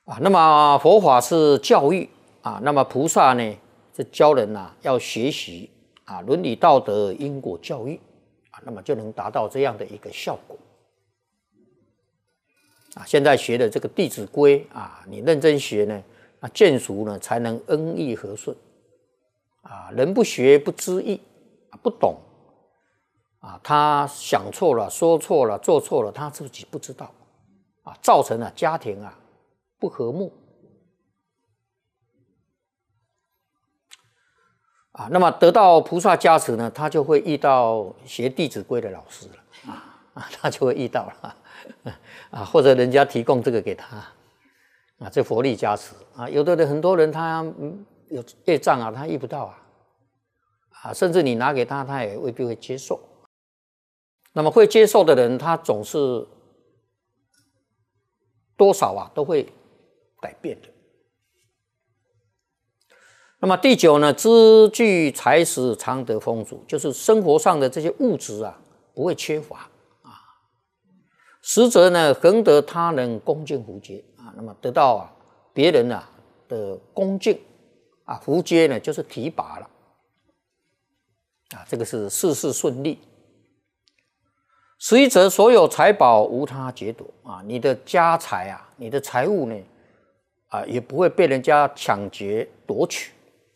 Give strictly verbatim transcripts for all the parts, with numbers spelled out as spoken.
啊。那么佛法是教育啊，那么菩萨呢是教人呐、啊、要学习啊伦理道德因果教育啊，那么就能达到这样的一个效果。啊，现在学的这个《弟子规》啊，你认真学呢，那见熟呢才能恩义和顺。啊，人不学不知义，不懂啊，他想错了、说错了、做错了，他自己不知道啊，造成了家庭啊不和睦啊。那么得到菩萨加持呢，他就会遇到学《弟子规》的老师了啊啊，他就会遇到了。啊，或者人家提供这个给他啊，这佛力加持啊。有的人很多人他有业障啊，他遇不到啊，啊，甚至你拿给他，他也未必会接受。那么会接受的人，他总是多少啊都会改变的。那么第九呢，资具财食常得丰足，就是生活上的这些物质啊不会缺乏。实则呢，恒得他人恭敬福接啊，那么得到啊别人啊的恭敬啊，福接呢就是提拔了啊，这个是事事顺利。实一则所有财宝无他劫夺啊，你的家财啊，你的财物呢啊也不会被人家抢劫夺取。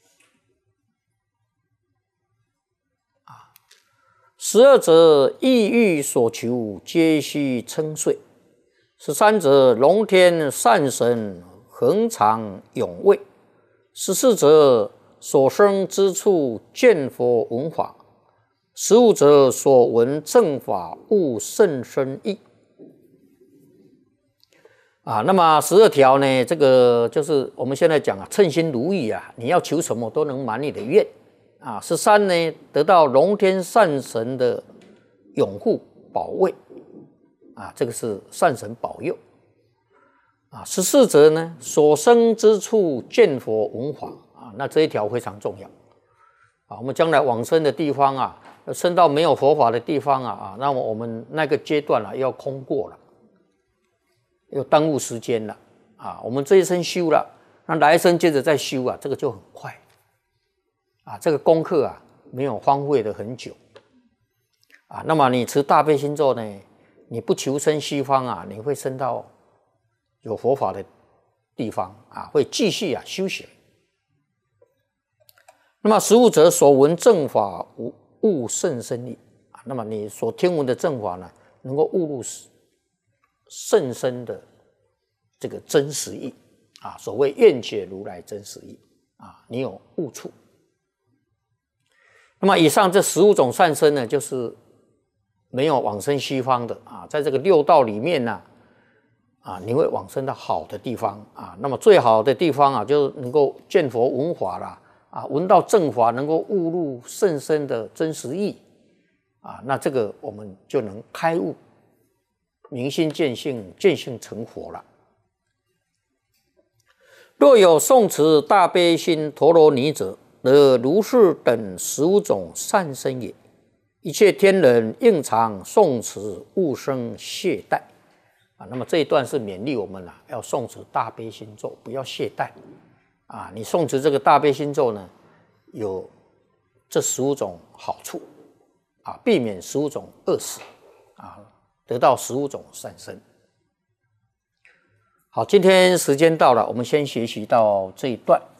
十二则意欲所求皆须称遂，十三则龙天善神恒常永卫，十四则所生之处见佛闻法，十五则所闻正法悟甚深义。啊，那么十二条呢，这个就是我们现在讲啊，称心如意啊，你要求什么都能满你的愿。啊，十三呢，得到龙天善神的拥护保卫，啊，这个是善神保佑。啊，十四则呢，所生之处见佛闻法，啊，那这一条非常重要。啊，我们将来往生的地方啊，生到没有佛法的地方啊，啊，那么我们那个阶段啊，要空过了，要耽误时间了。啊，我们这一生修了，那来生接着再修啊，这个就很快。啊，这个功课啊没有荒废的很久啊。那么你持大悲心咒呢，你不求生西方啊，你会升到有佛法的地方啊，会继续啊修行。那么十五则所闻正法悟甚深义啊，那么你所听闻的正法呢，能够悟入甚深的这个真实义啊。所谓愿解如来真实义啊，你有悟处。那么以上这十五种善身呢，就是没有往生西方的啊，在这个六道里面呢，啊，你会往生到好的地方啊。那么最好的地方啊，就能够见佛闻法啦，啊，闻到正法，能够悟入甚深的真实义啊，那这个我们就能开悟，明心见性，见性成佛了。若有诵持大悲心陀罗尼者，得如是等十五种善身也。一切天人应常诵持，勿生懈怠啊。那么这一段是勉励我们啊，要诵持大悲心咒，不要懈怠啊。你诵持这个大悲心咒呢，有这十五种好处啊，避免十五种恶死啊，得到十五种善身。好，今天时间到了，我们先学习到这一段。